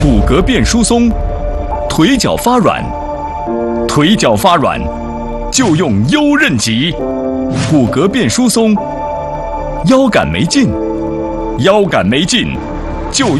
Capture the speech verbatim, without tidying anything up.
骨骼变疏松，腿脚发软，腿脚发软就用优韧脊。骨骼变疏松，腰杆没劲，腰杆没劲就用。